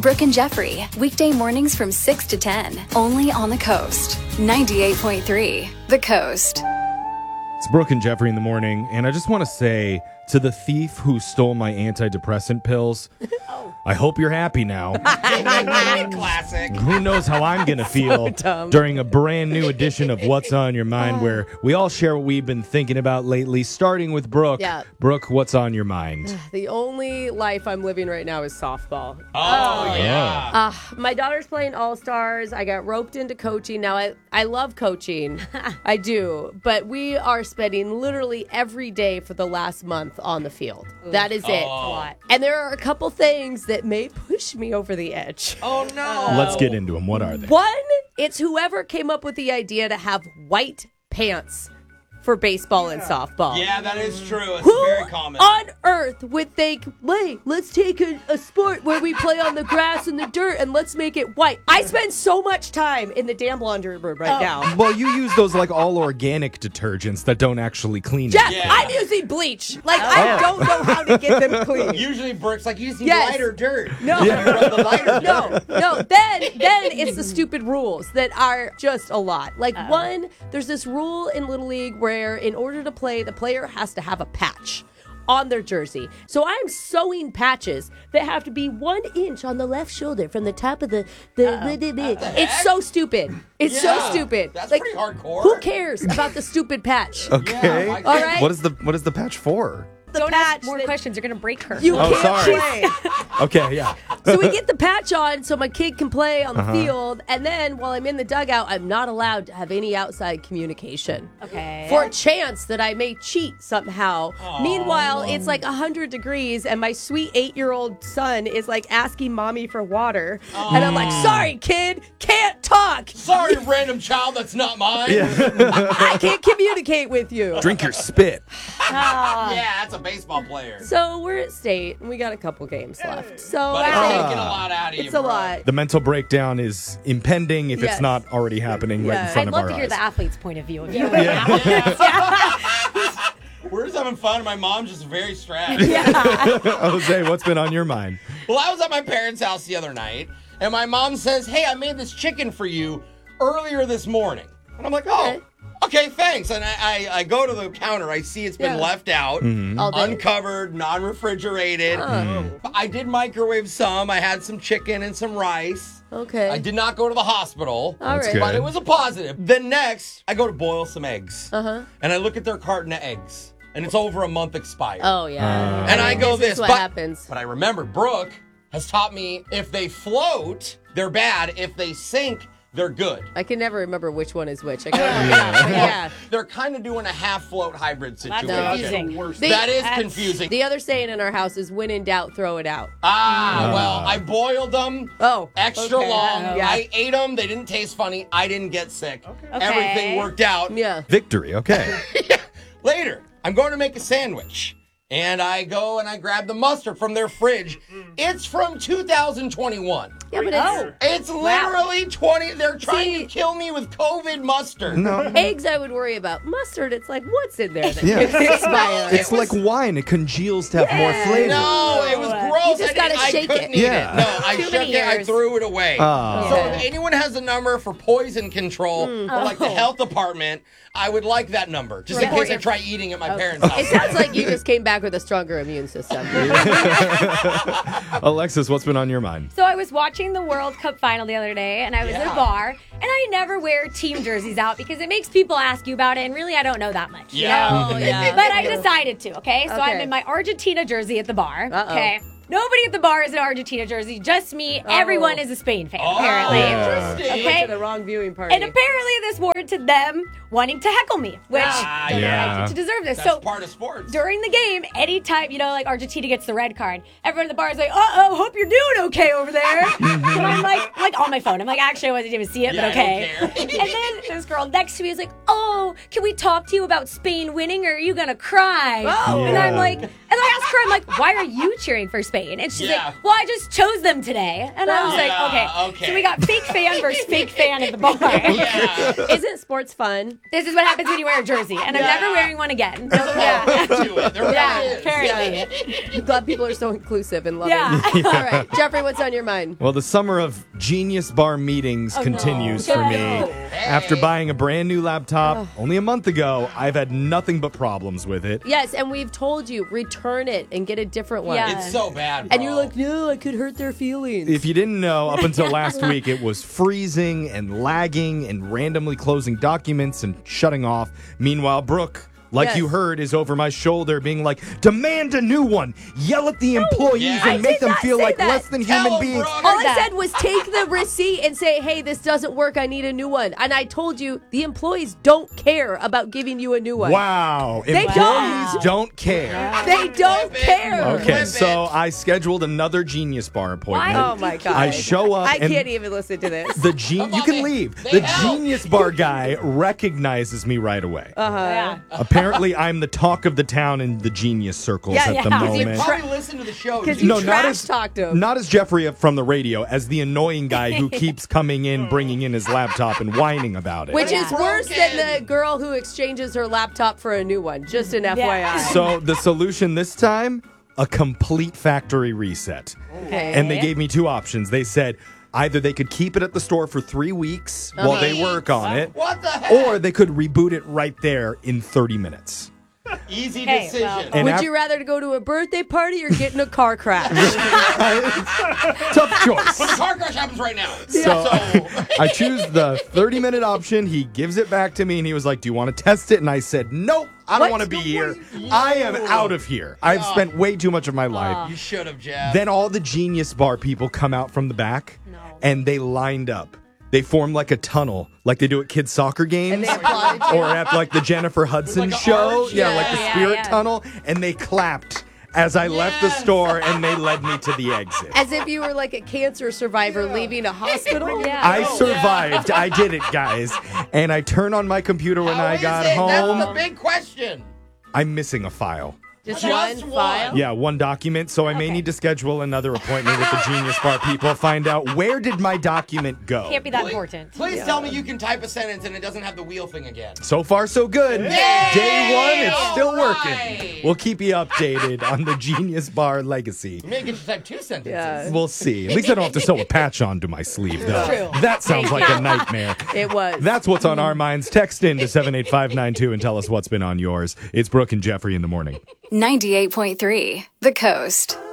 Brooke and Jeffrey, weekday mornings from 6 to 10, only on the Coast. 98.3, The Coast. It's Brooke and Jeffrey in the morning, and I just want to say to the thief who stole my antidepressant pills, I hope you're happy now. Classic. Who knows how I'm going to feel during a brand new edition of What's on Your Mind, where we all share what we've been thinking about lately, starting with Brooke. Yeah. Brooke, what's on your mind? The only life I'm living right now is softball. Oh, yeah. My daughter's playing All-Stars. I got roped into coaching. Now, I love coaching. I do. But we are spending literally every day for the last month on the field. That is it. And there are a couple things that may push me over the edge. Oh, no. Let's get into them. What are they? One, it's whoever came up with the idea to have white pants for baseball and softball. Yeah, that is true. It's Who very common. on earth would think, wait, let's take a sport where we play on the grass and the dirt and let's make it white? I spend so much time in the damn laundry room right now. Well, you use those like all organic detergents that don't actually clean it. Jeff, Yeah. I'm using bleach. Like, I don't know how to get them clean. Usually Brooke's like, you just need Yes. lighter dirt. No. You rub the lighter dirt. No. Then it's the stupid rules that are just a lot. Like, one, there's this rule in Little League where in order to play, the player has to have a patch on their jersey. So I'm sewing patches that have to be 1 inch on the left shoulder from the top of the it's so stupid. It's so Yeah. stupid. That's like, pretty hardcore. Who cares about the stupid patch? Okay. Yeah, All right. What is the patch for? The Don't patch ask more that questions. You're going to break her. You Oh, can't sorry. play. Okay, yeah. So we get the patch on so my kid can play on the field, and then while I'm in the dugout, I'm not allowed to have any outside communication. Okay. For a chance that I may cheat somehow. Meanwhile, it's like 100 degrees, and my sweet 8-year-old son is like asking mommy for water. And I'm like, sorry, kid, can't talk. Sorry, random child, that's not mine. I can't communicate with you. Drink your spit. Yeah, that's a baseball player. So we're at state, and we got a couple games left. So But it's I taking a lot out of you, it's a bro. lot. The mental breakdown is impending if Yes. it's not already happening right in Yes. front I'd of love our to hear eyes. the athlete's point of view. If you We're just having fun, and my mom's just very stressed. Jose, what's been on your mind? Well, I was at my parents' house the other night, and my mom says, hey, I made this chicken for you earlier this morning. And I'm like, oh, okay, thanks. And I go to the counter. I see it's been left out, All day. uncovered, non-refrigerated. But I did microwave some. I had some chicken and some rice. Okay. I did not go to the hospital. All right. good. But it was a positive. Then next, I go to boil some eggs. And I look at their carton of eggs. And it's over a month expired. Oh, yeah. And I go This is this, what happens. But I remember Brooke has taught me if they float, they're bad. If they sink, they're good. I can never remember which one is which. I gotta look it up, but yeah. They're kind of doing a half float hybrid situation. confusing. That is confusing. The other saying in our house is when in doubt, throw it out. Well, I boiled them Oh. extra okay. long. Yeah. I ate them. They didn't taste funny. I didn't get sick. Everything worked out. Yeah. Victory, okay. Later, I'm going to make a sandwich. And I go and I grab the mustard from their fridge. It's from 2021. Yeah, but It's literally 20. They're trying to kill me with COVID mustard. it's eggs I would worry about. Mustard, it's like, what's in there that Yeah. could expire? It's like wine. It congeals to have more flavor. No, it was gross. You just I gotta didn't- shake I it. couldn't eat Yeah. it. No, I Too shook many it. I years. threw it away. Oh. So if anyone has a number for poison control or like the health department, I would like that number just in Report case I your- try eating at my parents' house. It sounds like you just came back with a stronger immune system. Alexis, what's been on your mind? So I was watching the World Cup final the other day, and I was at Yeah. a bar, and I never wear team jerseys out because it makes people ask you about it, and really I don't know that much. you Yeah. know? Oh, yeah. But I decided to, okay? So I'm Okay. in my Argentina jersey at the bar, Uh-oh. okay? Nobody at the bar is an Argentina jersey, just me. Oh. Everyone is a Spain fan, apparently. Interesting. You went Okay. to the wrong viewing party. And apparently this warranted them wanting to heckle me, which Ah, yeah. to deserve this. That's So part of sports. during the game, anytime, like Argentina gets the red card, everyone at the bar is like, uh-oh, hope you're doing okay over there. And I'm like on my phone. I'm like, actually, I wasn't even see it, Yeah, but okay. I don't care. And then this girl next to me is like, oh, can we talk to you about Spain winning or are you going to cry? Oh. And I'm like, and I asked her, I'm like, why are you cheering for Spain? insane. And she's Yeah. like, well, I just chose them today. And I was like, okay. So we got fake fan versus fake fan at the bar. Yeah. Isn't sports fun? This is what happens when you wear a jersey. And I'm never wearing one again. Do it. There really is. apparently. I'm glad people are so inclusive and loving. Yeah. All right, Jeffrey, what's on your mind? Well, the summer of Genius Bar meetings continues for me. After buying a brand new laptop only a month ago, I've had nothing but problems with it. Yes, and we've told you, return it and get a different one. Yeah. It's so bad, bro. And you're like, no, I could hurt their feelings. If you didn't know, up until last week, it was freezing and lagging and randomly closing documents and shutting off. Meanwhile, Brooke, like Yes. you heard, is over my shoulder being like, demand a new one. Yell at the employees yeah. and make did them not feel say like that. less than Tell human them, beings. Brooke. All I that. said was take the receipt and say, hey, this doesn't work. I need a new one. And I told you, the employees don't care about giving you a new one. Wow. They Employees don't care. They don't care. Okay, Flip so it. I scheduled another Genius Bar appointment. Oh, my God. I show up I and can't even listen to this. the Come you on, can man. leave. They The help. Genius Bar guy recognizes me right away. Yeah. Apparently, I'm the talk of the town in the genius circles Yeah, at the yeah. moment. Probably listen to the show. Because dude. you not trash as talked him. not as Jeffrey from the radio, as the annoying guy who keeps coming in, bringing in his laptop and whining about it. Which Yeah. is worse than Broken. the girl who exchanges her laptop for a new one. Just an FYI. So the solution this time, a complete factory reset. Okay. And they gave me two options. They said either they could keep it at the store for 3 weeks while they work on it, What the heck? or they could reboot it right there in 30 minutes. Easy Hey, decision. well, And Would af- you rather go to a birthday party or get in a car crash? Tough choice. But the car crash happens right now. So I choose the 30-minute option. He gives it back to me, and he was like, do you want to test it? And I said, nope, I don't What? want to be here. I am out of here. I've spent way too much of my life. You should have, Jeff. Then all the Genius Bar people come out from the back, and they lined up. They formed like a tunnel, like they do at kids' soccer games. And they applauded you? Or at like the Jennifer Hudson Like a show. arch, Yeah, yeah. like the Yeah, spirit yeah. tunnel. And they clapped as I left the Yes. store, and they led me to the exit. As if you were like a cancer survivor leaving a hospital? Yeah. I survived. I did it, guys. And I turn on my computer when How I is got it? home. That's the big question. I'm missing a file. Just Just one one. file? Yeah, one document. So I may need to schedule another appointment with the Genius Bar people. Find out where did my document go. Can't be that Please- important. Please tell me you can type a sentence and it doesn't have the wheel thing again. So far, so good. Yay! Day one, it's still All working. right. We'll keep you updated on the Genius Bar legacy. You may get to type 2 sentences. Yeah. We'll see. At least I don't have to sew a patch onto my sleeve, though. True. That sounds like a nightmare. It was. That's what's on our minds. Text in to 78592 and tell us what's been on yours. It's Brooke and Jeffrey in the morning. 98.3 The Coast.